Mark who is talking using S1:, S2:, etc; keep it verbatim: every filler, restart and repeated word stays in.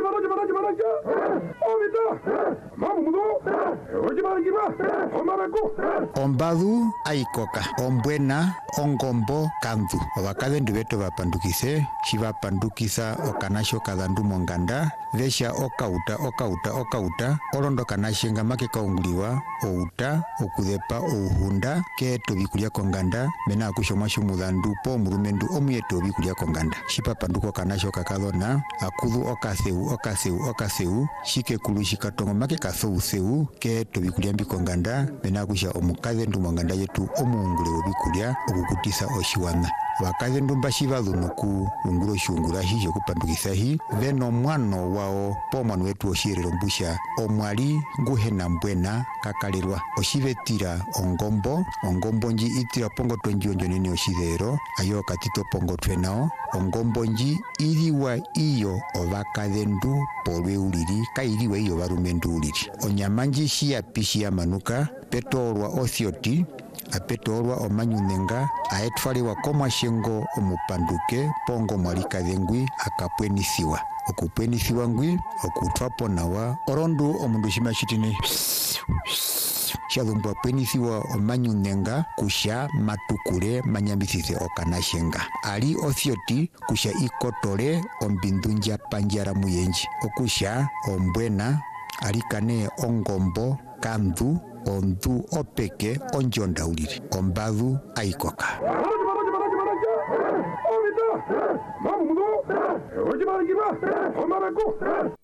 S1: Ombadu aikoka, ombwena, ongombo, kandu. Obakadendu beto bapandukise, shibapandukisa okanasho kadandu monganda, vesha okauta, okauta, okauta, olondo kanashenga make kaunguliwa, outa, okudepa, ouhunda, keto bikulia konganda, mena akushomwa shumudandu po murumendu omuyeto bikulia konganda. Shipapanduko kanasho kakadona, akudu okaseu, okaseu, okaseu, shikekulu shikatongo make kasou seu, keto bikulia mbikonganda, mena akusha omukadendu monganda yetu omuungule obikulia, okukutisa oshiwana. Wakadendu mbashivalunuku ungulo shungura hi yokupandukisa hi veno mwano wao po mwanu wetu oshirero mbusha omwali nguhena mbwena kakalirwa oshivetira ongombo ongombo nji itira pongo tonjionjo nini oshidero ayo katito pongo twenao ongombo nji iriwa iyo ovakadendu polwe uliri kairiwa iyo varumendu uliri onyamanji shia pishi ya manuka petolwa othioti apetolwa omanyunenga aetwaliwa komashengo omupanduke pongo mwalikadhengwi akapwenisiwa okupwenisiwa ngwi okutwapo nawa orondu omundu shima shitini shalumbwa pwenisiwa omanyunenga kusha matukule manyambisise okanashenga ali othioti kusha ikotole ombindunja panjara muyenji okusha ombwena alikane ongombo kandu ondu opeke onjonda uliri ombadu aikoka